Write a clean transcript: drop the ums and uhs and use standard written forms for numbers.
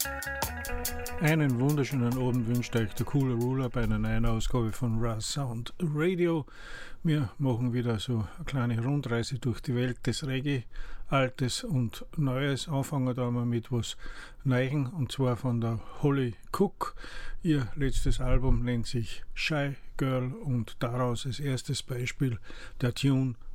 Einen wunderschönen Abend wünscht euch der Coole Ruler bei einer neuen Ausgabe von Raw Sound Radio. Wir machen wieder so eine kleine Rundreise durch die Welt des Reggae, Altes und Neues. Anfangen da mal mit was Neuem, und zwar von der Holly Cook. Ihr letztes Album nennt sich Shy Girl und daraus als erstes Beispiel der Tune